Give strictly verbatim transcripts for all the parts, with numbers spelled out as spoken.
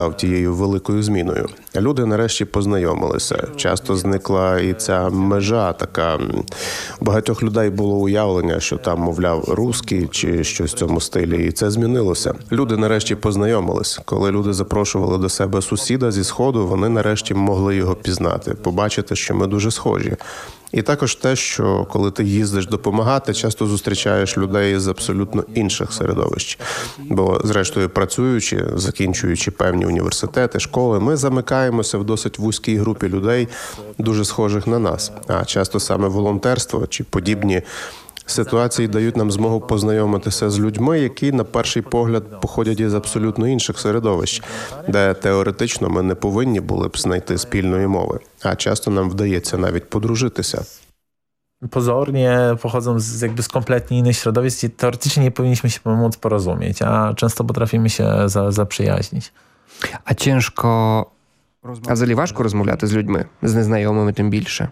тією великою зміною. Люди нарешті познайомилися. Часто зникла і ця межа така. У багатьох людей було уявлення, що там, мовляв, русські чи щось в цьому стилі. І це змінилося. Люди нарешті познайомились. Коли люди запрошували до себе сусіда зі Сходу, вони нарешті могли його пізнати, побачити, що ми дуже схожі. І також те, що коли ти їздиш допомагати, часто зустрічаєш людей з абсолютно інших середовищ. Бо, зрештою, працюючи, закінчуючи певні університети, школи, ми замикаємося в досить вузькій групі людей, дуже схожих на нас. А часто саме волонтерство чи подібні ситуації дають нам змогу познайомитися з людьми, які, на перший погляд, походять із абсолютно інших середовищ, де теоретично ми не повинні були б знайти спільної мови, а часто нам вдається навіть подружитися. Pozornie pochodzą z, jakby z kompletnie innych środowisk i teoretycznie nie powinniśmy się pomóc porozumieć, a często potrafimy się za, zaprzyjaźnić. А тяжко, а взагалі важко розмовляти з людьми, з незнайомими тим більше?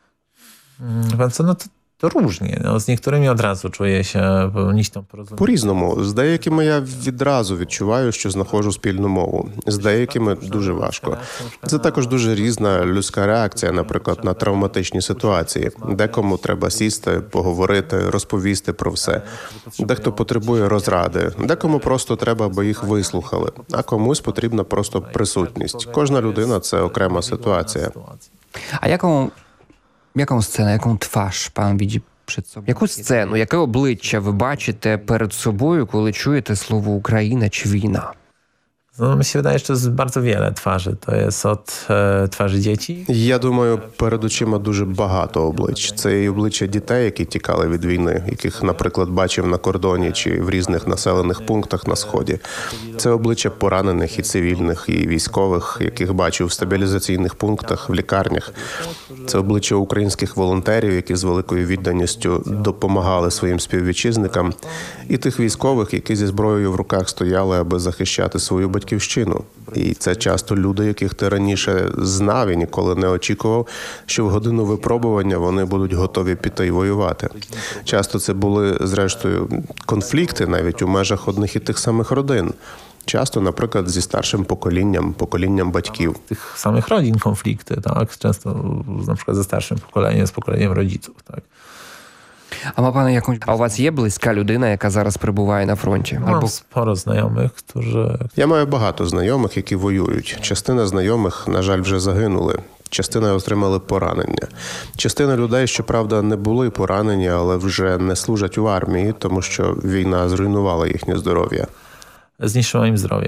Pan co, no to To różnie. No, z niektórymi od razu czuję się pełnistą porozumienia. По-різному. З деякими я відразу відчуваю, що знаходжу спільну мову. З деякими дуже важко. Це також дуже різна людська реакція, наприклад, на травматичні ситуації. Декому треба сісти, поговорити, розповісти про все. Дехто потребує розради, декому просто треба, аби їх вислухали, а комусь потрібна просто присутність. Кожна людина – це окрема ситуація. А яку, яку сцену, яку twarz пан widzi przed sobą? Яку сцену, яке обличчя ви бачите перед собою, коли чуєте слово Україна чи війна? No, mi się wydaje, że to jest bardzo wiele twarzy. To jest od e, twarzy dzieci. Я думаю, перед очима дуже багато облич. Це і обличчя дітей, які тікали від війни, яких, наприклад, бачив на кордоні чи в різних населених пунктах на Сході. Це обличчя поранених і цивільних, і військових, яких бачив в стабілізаційних пунктах, в лікарнях. Це обличчя українських волонтерів, які з великою відданістю допомагали своїм співвітчизникам, і тих військових, які зі зброєю в руках стояли, аби захищати свою батьківщину. Батьківщину. І це часто люди, яких ти раніше знав і ніколи не очікував, що в годину випробування вони будуть готові піти й воювати. Часто це були, зрештою, конфлікти навіть у межах одних і тих самих родин. Часто, наприклад, зі старшим поколінням, поколінням батьків. Tych samych rodzin konflikty, tak? Często na przykład ze starszym pokoleniem, z pokoleniem rodziców, tak? А, пане, якось, а у вас є близька людина, яка зараз перебуває на фронті? Mam Або sporo znajomych, którzy... Я маю багато знайомих, які воюють. Частина знайомих, на жаль, вже загинули. Частина отримали поранення. Частина людей, щоправда, не були поранені, але вже не служать у армії, тому що війна зруйнувала їхнє здоров'я. Zniszczyła im zdrowie.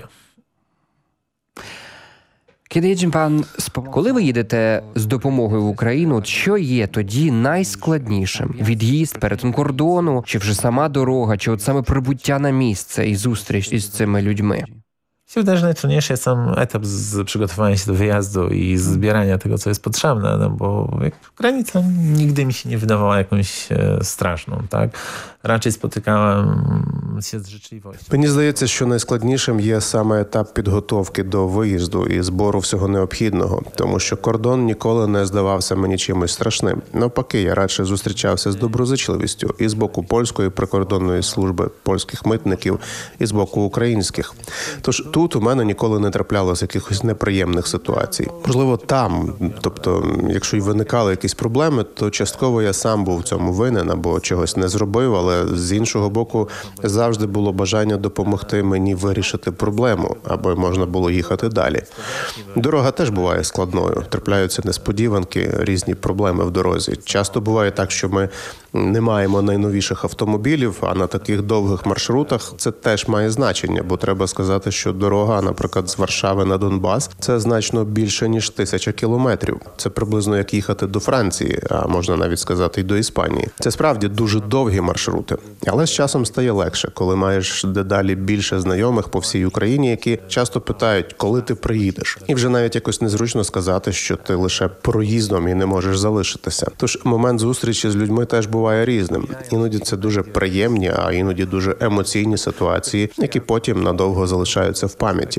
Коли ви їдете з допомогою в Україну, що є тоді найскладнішим? Від'їзд, перетин кордону, чи вже сама дорога, чи от саме прибуття на місце і зустріч із цими людьми? Się wydaje, że najtrudniejszy jest sam etap z przygotowania się do wyjazdu i zbierania tego, co jest potrzebne, no bo granica nigdy mi się nie wydawała jakąś e, straszną, tak? Raczej spotykałem się z życzliwością. Мені здається, що найскладнішим є саме етап підготовки до виїзду і збору всього необхідного, тому що кордон ніколи не здавався мені чимось страшним. Навпаки, я радше зустрічався з доброзичливістю і з боку польської прикордонної служби, польських митників, і з боку українських. Тож тут у мене ніколи не траплялося якихось неприємних ситуацій. Можливо, там, тобто, якщо й виникали якісь проблеми, то частково я сам був в цьому винен або чогось не зробив, але з іншого боку, завжди було бажання допомогти мені вирішити проблему, аби можна було їхати далі. Дорога теж буває складною, трапляються несподіванки, різні проблеми в дорозі. Часто буває так, що ми не маємо найновіших автомобілів, а на таких довгих маршрутах це теж має значення, бо треба сказати, що дорога, наприклад, з Варшави на Донбас, це значно більше, ніж тисяча кілометрів. Це приблизно як їхати до Франції, а можна навіть сказати й до Іспанії. Це справді дуже довгі маршрути. Але з часом стає легше, коли маєш дедалі більше знайомих по всій Україні, які часто питають, коли ти приїдеш. І вже навіть якось незручно сказати, що ти лише проїздом і не можеш залишитися. Тож момент зустрічі з людьми теж буває різним. Іноді це дуже приємні, а іноді дуже емоційні ситуації, які потім надовго залишаються в пам'яті.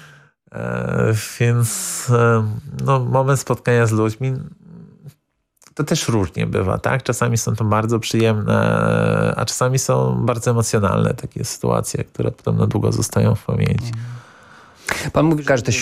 E, więc e, no, moment spotkania z ludźmi to też różnie bywa, tak? Czasami są to bardzo przyjemne, a czasami są bardzo emocjonalne takie sytuacje, które potem na długo zostają w pamięci. Пан, ви кажете, що